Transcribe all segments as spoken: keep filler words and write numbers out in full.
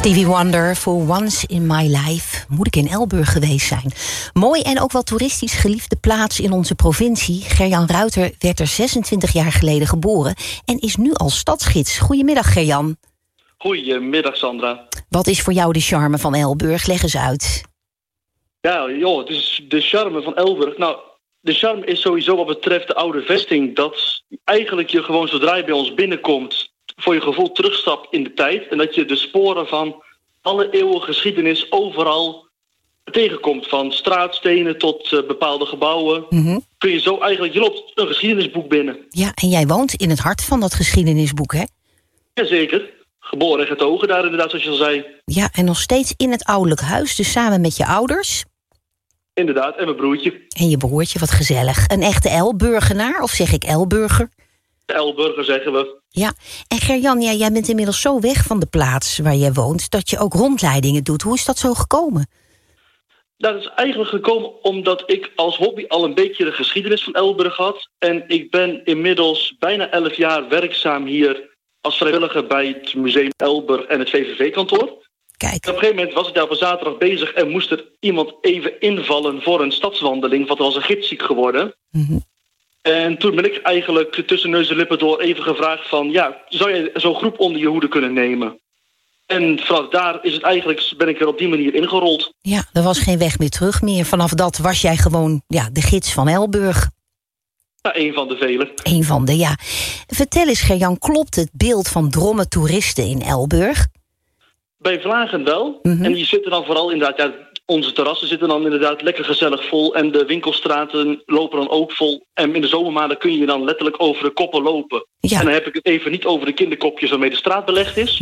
Stevie Wonder, For Once in My Life. Moet ik in Elburg geweest zijn. Mooi en ook wel toeristisch geliefde plaats in onze provincie. Gerjan Ruiter werd er zesentwintig jaar geleden geboren en is nu al stadsgids. Goedemiddag, Gerjan. Goedemiddag, Sandra. Wat is voor jou de charme van Elburg? Leg eens uit. Ja, joh, het is de charme van Elburg. Nou, de charme is sowieso wat betreft de oude vesting, dat eigenlijk je gewoon zodra je bij ons binnenkomt voor je gevoel terugstapt in de tijd en dat je de sporen van alle eeuwen geschiedenis overal tegenkomt. Van straatstenen tot uh, bepaalde gebouwen. Mm-hmm. Kun je zo eigenlijk, je loopt een geschiedenisboek binnen. Ja, en jij woont in het hart van dat geschiedenisboek, hè? Jazeker. Geboren en getogen daar inderdaad, zoals je al zei. Ja, en nog steeds in het ouderlijk huis, dus samen met je ouders. Inderdaad, en mijn broertje. En je broertje, wat gezellig. Een echte Elburgenaar, of zeg ik Elburger? Elburger zeggen we. Ja, en Gerjan, ja, jij bent inmiddels zo weg van de plaats waar jij woont dat je ook rondleidingen doet. Hoe is dat zo gekomen? Dat is eigenlijk gekomen omdat ik als hobby al een beetje de geschiedenis van Elburg had. En ik ben inmiddels bijna elf jaar werkzaam hier als vrijwilliger bij het Museum Elburg en het V V V-kantoor. Kijk. En op een gegeven moment was ik daar op een zaterdag bezig en moest er iemand even invallen voor een stadswandeling, want er was een gids ziek geworden. Mm-hmm. En toen ben ik eigenlijk tussen neus en lippen door even gevraagd van, ja, zou je zo'n groep onder je hoede kunnen nemen? En vanaf daar is het eigenlijk, ben ik er op die manier ingerold. Ja, er was geen weg meer terug meer. Vanaf dat was jij gewoon ja, de gids van Elburg. Ja, een van de velen. Een van de, ja. Vertel eens, Gerjan, klopt het beeld van dromme toeristen in Elburg? Bij Vlagen wel. Mm-hmm. En die zitten dan vooral inderdaad, ja, onze terrassen zitten dan inderdaad lekker gezellig vol. En de winkelstraten lopen dan ook vol. En in de zomermaanden kun je dan letterlijk over de koppen lopen. Ja. En dan heb ik het even niet over de kinderkopjes waarmee de straat belegd is.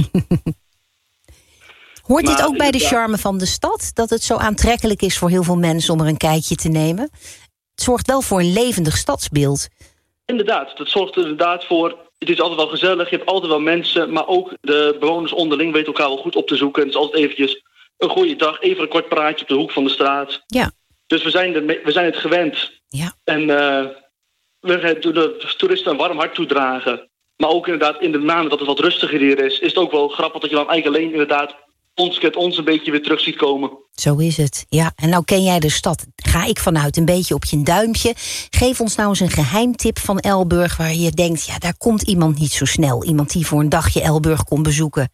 Hoort dit ook bij de charme van de stad? Dat het zo aantrekkelijk is voor heel veel mensen om er een kijkje te nemen? Het zorgt wel voor een levendig stadsbeeld. Inderdaad, dat zorgt er inderdaad voor. Het is altijd wel gezellig, je hebt altijd wel mensen, maar ook de bewoners onderling weten elkaar wel goed op te zoeken. Het is altijd eventjes een goede dag, even een kort praatje op de hoek van de straat. Ja. Dus we zijn, er, we zijn het gewend. Ja. En uh, we doen de toeristen een warm hart toedragen. Maar ook inderdaad in de maanden dat het wat rustiger hier is, is het ook wel grappig dat je dan eigenlijk alleen inderdaad ons kent ons een beetje weer terug ziet komen. Zo is het, ja. En nou ken jij de stad, ga ik vanuit, een beetje op je duimpje. Geef ons nou eens een geheimtip van Elburg waar je denkt, ja, daar komt iemand niet zo snel. Iemand die voor een dagje Elburg komt bezoeken.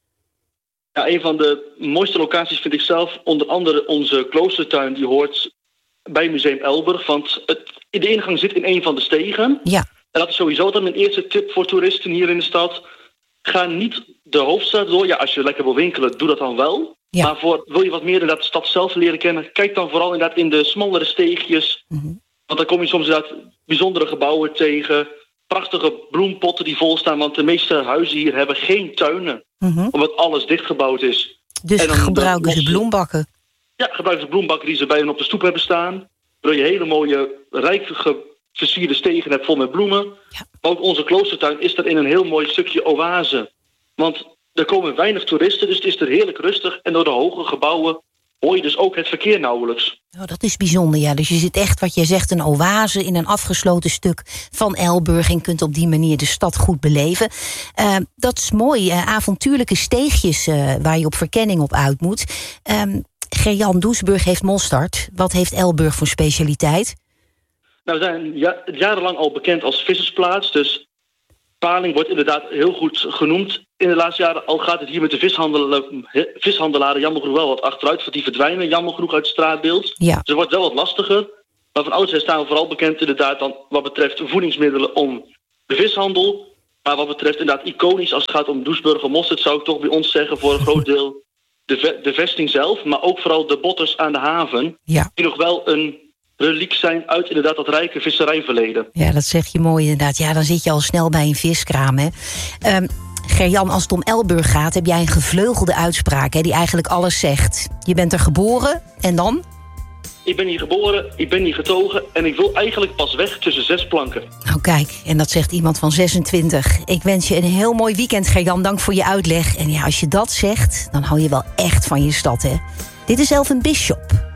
Ja, een van de mooiste locaties vind ik zelf onder andere onze kloostertuin. Die hoort bij Museum Elburg, want het, de ingang zit in een van de stegen. Ja. En dat is sowieso dan mijn eerste tip voor toeristen hier in de stad. Ga niet de hoofdstraat door. Ja, als je lekker wil winkelen, doe dat dan wel. Ja. Maar voor, wil je wat meer inderdaad de stad zelf leren kennen, kijk dan vooral inderdaad in de smallere steegjes. Mm-hmm. Want dan kom je soms inderdaad bijzondere gebouwen tegen. Prachtige bloempotten die vol staan, want de meeste huizen hier hebben geen tuinen. Mm-hmm. Omdat alles dichtgebouwd is. Dus en dan gebruiken ze bloembakken? Ja, gebruiken ze bloembakken die ze bij hen op de stoep hebben staan. Waardoor je hele mooie, rijk versierde stegen hebt vol met bloemen. Ja. Maar ook onze kloostertuin is er in een heel mooi stukje oase. Want er komen weinig toeristen, dus het is er heerlijk rustig. En door de hoge gebouwen hoor je dus ook het verkeer nauwelijks. Oh, dat is bijzonder, ja. Dus je zit echt, wat jij zegt, een oase in een afgesloten stuk van Elburg en kunt op die manier de stad goed beleven. Uh, dat is mooi. Uh, avontuurlijke steegjes uh, waar je op verkenning op uit moet. Um, Gerjan, Doesburg heeft mosterd. Wat heeft Elburg voor specialiteit? Nou, we zijn ja, jarenlang al bekend als vissersplaats. Dus Paling wordt inderdaad heel goed genoemd in de laatste jaren. Al gaat het hier met de vishandel, vishandelaren jammer genoeg wel wat achteruit. Want die verdwijnen jammer genoeg uit het straatbeeld. Ja. Dus het wordt wel wat lastiger. Maar van oudsher staan we vooral bekend inderdaad dan wat betreft voedingsmiddelen om de vishandel. Maar wat betreft inderdaad iconisch als het gaat om Doesburg en mosterd, zou ik toch bij ons zeggen voor een groot deel de, ve- de vesting zelf. Maar ook vooral de botters aan de haven. Ja. Die nog wel een reliek zijn uit inderdaad dat rijke visserijverleden. Ja, dat zeg je mooi inderdaad. Ja, dan zit je al snel bij een viskraam, hè. Um, Gerjan, als het om Elburg gaat, heb jij een gevleugelde uitspraak, hè, die eigenlijk alles zegt. Je bent er geboren, en dan? Ik ben hier geboren, ik ben hier getogen en ik wil eigenlijk pas weg tussen zes planken. Nou kijk, en dat zegt iemand van zesentwintig. Ik wens je een heel mooi weekend, Gerjan. Dank voor je uitleg. En ja, als je dat zegt, dan hou je wel echt van je stad, hè. Dit is Elvin Bishop.